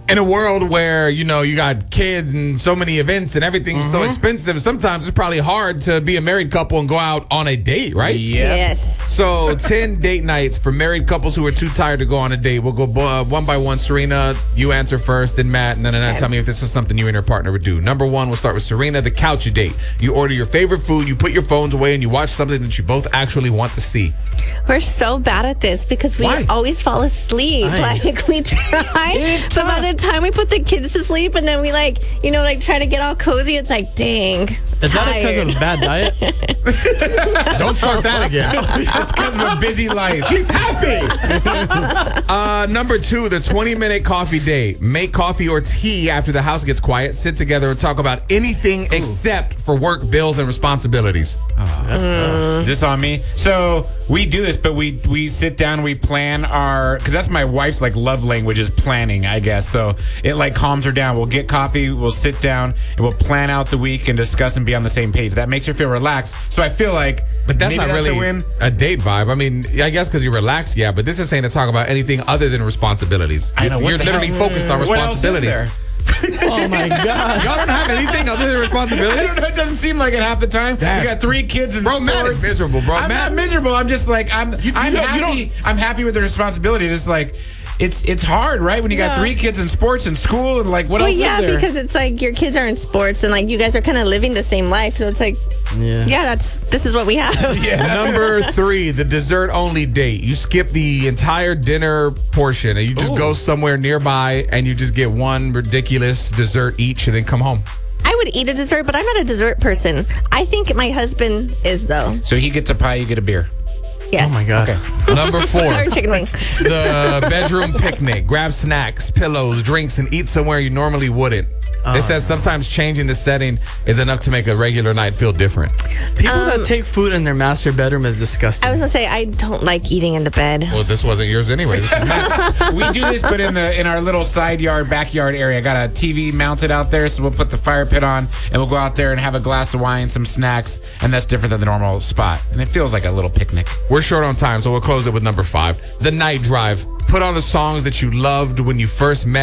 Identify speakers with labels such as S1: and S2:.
S1: in a world where, you got kids and so many events and everything's so expensive, sometimes it's probably hard to be a married couple and go out on a date, right?
S2: Yeah.
S3: Yes.
S1: So 10 date nights for married couples who are too tired to go on a date. We'll go one by one. Serena, you answer first, then Matt, and then tell me if this is something you and your partner would do. Number one, we'll start with Serena, the couch date. You order your favorite food, you put your phones away, and you watch something that you both actually want to see.
S3: We're so bad at this because we
S1: Why?
S3: always fall asleep. Like, we try, but by the time we put the kids to sleep and then we try to get all cozy, it's like, dang.
S2: Is that because of a bad diet?
S1: Don't start that again.
S4: It's because of a busy life.
S1: She's happy. Number two, the 20-minute coffee date. Make coffee or tea after the house gets quiet. Sit together and talk about anything except for work, bills, and responsibilities.
S4: Oh, that's tough. Is this on me? So we do this, but we sit down, we plan because that's my wife's love language is planning, I guess. So it calms her down. We'll get coffee, we'll sit down, and we'll plan out the week and discuss and be on the same page. That makes her feel relaxed. So I feel like,
S1: but that's
S4: maybe
S1: not really
S4: a win.
S1: a date vibe. I mean, I guess because you're relaxed, yeah. But this is saying to talk about anything other than responsibilities.
S4: I know, what
S1: You're
S4: the
S1: literally
S4: hell?
S1: focused on
S4: What else is
S1: responsibilities.
S4: there?
S2: Oh my God.
S1: Y'all don't have anything other than
S4: I
S1: responsibilities?
S4: don't know, it doesn't seem like it half the time. You got 3 kids and
S1: Bro, Matt is miserable, bro.
S4: I'm
S1: Matt-
S4: not miserable. I'm just I'm
S1: you
S4: happy. I'm happy with the responsibility. Just it's hard, right? When you got 3 kids in sports and school and what else is there?
S3: Because it's your kids are in sports and you guys are kind of living the same life. So it's this is what we have.
S1: Number 3, the dessert only date. You skip the entire dinner portion and you just go somewhere nearby and you just get one ridiculous dessert each and then come home.
S3: I would eat a dessert, but I'm not a dessert person. I think my husband is, though.
S4: So he gets a pie, you get a beer.
S3: Yes.
S2: Oh my God.
S4: Okay.
S1: Number 4,
S3: Or chicken wing.
S1: the bedroom picnic. Grab snacks, pillows, drinks, and eat somewhere you normally wouldn't. It says sometimes changing the setting is enough to make a regular night feel different.
S2: People that take food in their master bedroom is disgusting.
S3: I was going to say, I don't like eating in the bed.
S1: Well, this wasn't yours anyway. This is Matt's.
S4: We do this, but in our little backyard area. I got a TV mounted out there, so we'll put the fire pit on, and we'll go out there and have a glass of wine, some snacks, and that's different than the normal spot. And it feels like a little picnic.
S1: We're short on time, so we'll close it with number 5. The night drive. Put on the songs that you loved when you first met.